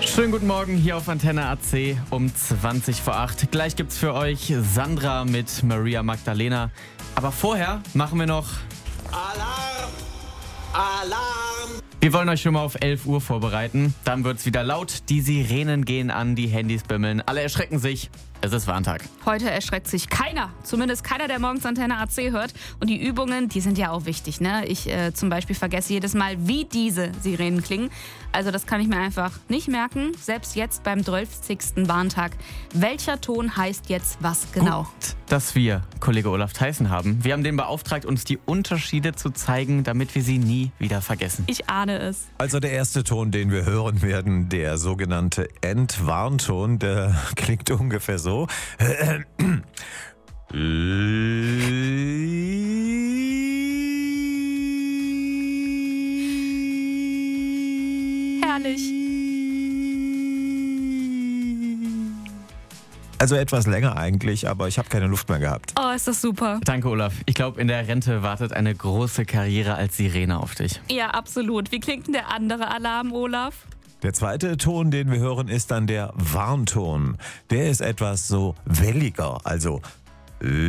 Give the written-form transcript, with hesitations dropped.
Schönen guten Morgen hier auf Antenne AC um 20 vor 8. Gleich gibt's für euch Sandra mit Maria Magdalena. Aber vorher machen wir noch Alarm! Alarm! Wir wollen euch schon mal auf 11 Uhr vorbereiten. Dann wird's wieder laut, die Sirenen gehen an, die Handys bimmeln. Alle erschrecken sich. Es ist Warntag. Heute erschreckt sich keiner. Zumindest keiner, der morgens Antenne AC hört. Und die Übungen, die sind ja auch wichtig, ne? Ich zum Beispiel vergesse jedes Mal, wie diese Sirenen klingen. Also das kann ich mir einfach nicht merken. Selbst jetzt beim 12. Warntag. Welcher Ton heißt jetzt was genau? Gut, dass wir Kollege Olaf Theißen haben. Wir haben den beauftragt, uns die Unterschiede zu zeigen, damit wir sie nie wieder vergessen. Ich ahne es. Also der erste Ton, den wir hören werden, der sogenannte Entwarnton, der klingt ungefähr so. Herrlich. Also etwas länger eigentlich, aber ich habe keine Luft mehr gehabt. Oh, ist das super. Danke, Olaf. Ich glaube, in der Rente wartet eine große Karriere als Sirene auf dich. Ja, absolut. Wie klingt denn der andere Alarm, Olaf? Der zweite Ton, den wir hören, ist dann der Warnton. Der ist etwas so welliger, also